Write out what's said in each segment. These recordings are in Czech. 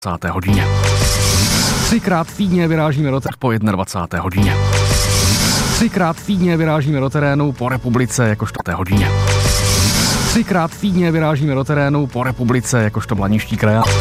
20. hodině. 3krát týdně vyrážíme do terénu po 21. hodině. 3krát týdně vyrážíme do terénu po republice jakožto 4. hodině. 3krát týdně vyrážíme do terénu po republice jakožto blaniští krajánci.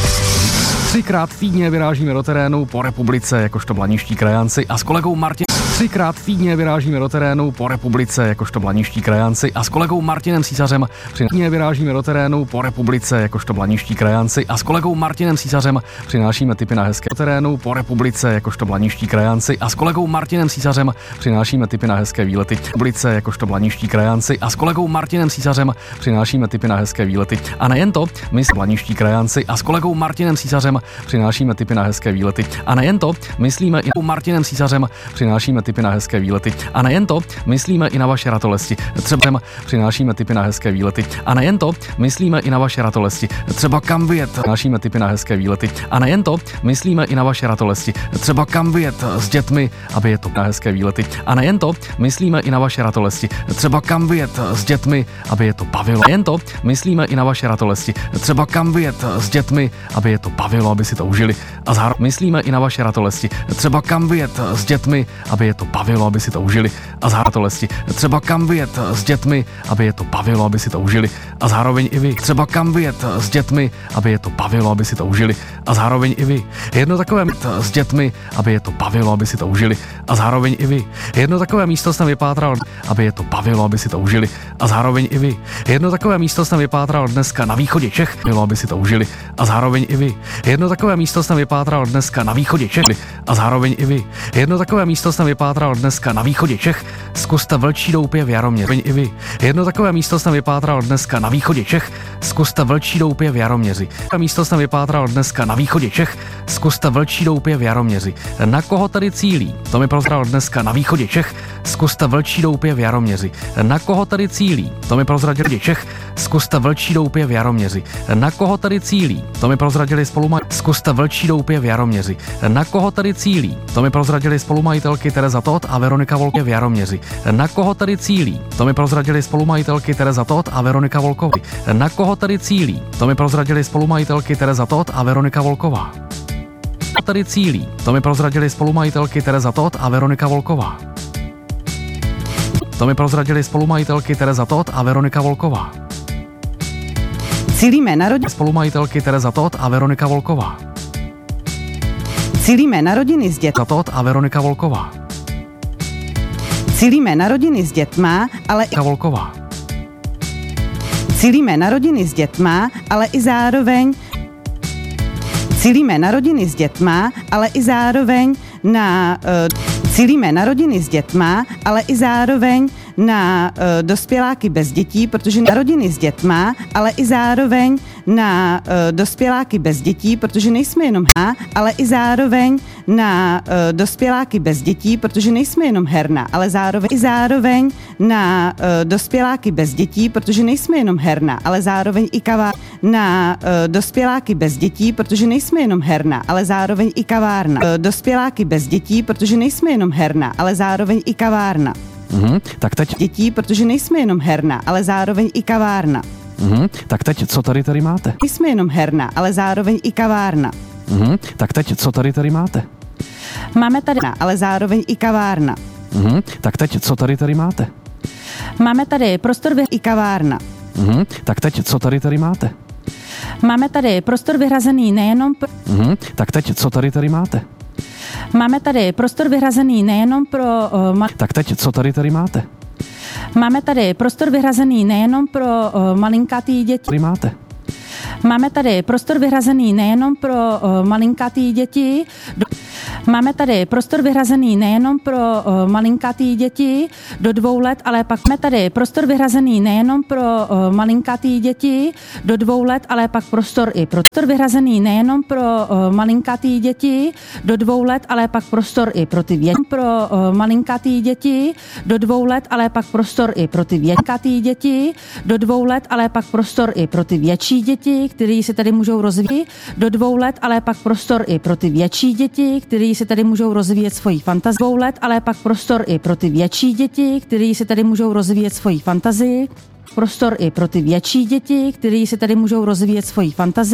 3krát týdně vyrážíme do terénu po republice jakožto blaniští krajánci a s kolegou Martinem. 3krát týdně vyrážíme do terénu po republice jakožto blaniští krajánci a s kolegou Martinem Císařem vyrážíme do terénu po republice jakožto blaniští krajánci a s kolegou Martinem Císařem přinášíme tipy na hezké terénu po republice jakožto blaniští krajánci a s kolegou Martinem Císařem přinášíme tipy na hezké výlety republice jakožto blaniští krajánci a s kolegou Martinem Císařem přinášíme tipy na hezké výlety. A nejen to, my jsme blaniští krajánci a s kolegou Martinem Císařem přinášíme tipy na hezké výlety. A nejen to, myslíme i Martinem Císařem přinášíme tipy na hezké výlety. A nejen to, myslíme i na vaše ratolesti. Třeba přinášíme tipy na hezké výlety. A nejen to, myslíme i na vaše ratolesti. Třeba kam vyjet, přinášíme tipy na hezké výlety. A nejen to, myslíme i na vaše ratolesti. Třeba kam vyjet s dětmi, aby je to na hezké výlety. A nejen to, myslíme i na vaše ratolesti. Třeba kam vyjet s dětmi, aby je to bavilo. Nejen to, myslíme i na vaše ratolesti. Třeba kam vyjet s dětmi, aby je to bavilo, aby si to užili. A zároveň myslíme i na vaše ratolesti. Třeba kam vyjet s dětmi, aby je to bavilo, aby si to užili. A zároveň ratolesti. Třeba kam vyjet s dětmi, aby je to bavilo, aby si to užili. A zároveň i vy. Třeba kam vyjet s dětmi, aby je to bavilo, aby si to užili. A zároveň i vy. Jedno takové s dětmi, aby je to bavilo, aby si to užili. A zároveň i vy. Jedno takové místo jsem vypátral, aby je to bavilo, aby si to užili. A zároveň i vy. Jedno takové místo jsem vypátral dneska na východě Čech, bylo, aby si to užili. A zároveň i vy. Jedno takové místo jsem vypátral dneska na východě Čech. A zároveň i vy. Jedno takové místo jsem vypátral dneska na východě Čech. Zkuste Vlčí doupě v Jaroměři. I vy. Jedno takové místo jsem vypátral dneska na východě Čech. Zkuste Vlčí doupě v Jaroměři. Místo jsem vypátral dneska na východě Čech. Zkuste Vlčí doupě v Jaroměři. Na koho tady cílí? To mi prozradil dneska na východě Čech. Zkuste Vlčí doupě v Jaroměři. Na koho tady cílí? To mi prozradili Čech. Zkuste Vlčí doupě v Jaroměři. Na koho tady cílí? To mi prozradili spolumajitelky. Zkuste Vlčí doupě v Jaroměři. Na koho tady cílí? To mi prozradili spolumajitelky Tereza Todt a Veronika Volková v Jaroměři. Na koho tady cílí? To mi prozradili spolumajitelky Tereza Todt a Veronika Volková. Na koho tady cílí? To mi prozradili spolumajitelky Tereza Todt a Veronika Volková. Tady cílí? To mi prozradili spolumajitelky Tereza Todt a Veronika Volková. To mi prozradili spolumajitelky Tereza Todt a Veronika Volková. Cílíme na rodiny. Spolumajitelky Tereza Todt a Veronika Volková. Cílíme na rodiny s dětmi. Todt a Veronika Volková. Cílíme na rodiny s dětma, ale i Volková. Cílíme na rodiny s dětma, ale i zároveň Cílíme na rodiny s dětma, ale i zároveň na Cílíme na rodiny s dětma, ale i zároveň na dospěláky bez dětí, protože na rodiny s dětma, ale i zároveň na dospěláky bez dětí, protože nejsme jenom ale i zároveň na dospěláky bez dětí, protože nejsme jenom herna, ale zároveň na dospěláky bez dětí, protože nejsme jenom herna, ale zároveň i na dospěláky bez dětí, protože nejsme jenom herna, ale zároveň i kavárna. Dospěláky bez dětí, protože nejsme jenom herna, ale zároveň i kavárna. Tak teď dětí, protože nejsme jenom herna, ale zároveň i kavárna. Tak teď co tady máte? Nejsme jenom herna, ale zároveň i kavárna. Tak teď co tady máte? Máme tady, ale zároveň i kavárna. Tak teď co tady máte? Máme tady prostor i kavárna. Tak teď co tady máte? Máme tady prostor vyhrazený nejenom Tak teď co tady máte? Máme tady prostor vyhrazený nejenom pro Tak teď co tady máte? Máme tady prostor vyhrazený nejenom pro malinkatý děti. Tady máte? Máme tady prostor vyhrazený nejenom pro malinkatý děti. Máme tady prostor vyhrazený nejenom pro malinkatý děti do 2 let, ale pak máme tady prostor vyhrazený nejenom pro malinkatý děti do 2 let, ale pak prostor i prostor vyhrazený nejenom pro malinkatý děti do 2 let, ale pak prostor i pro ty pro malinkatý děti do 2 let, ale pak prostor i pro ty větkatý děti do 2 let, ale pak prostor i pro ty větší děti, které se tady můžou rozvíjet do 2 let, ale pak prostor i pro ty větší děti, které se tady můžou rozvíjet svoji fantazii 2 let, ale pak prostor i pro ty větší děti, které se tady můžou rozvíjet svoji fantazii. Prostor i pro ty větší děti, které se tady můžou rozvíjet svoji fantazii.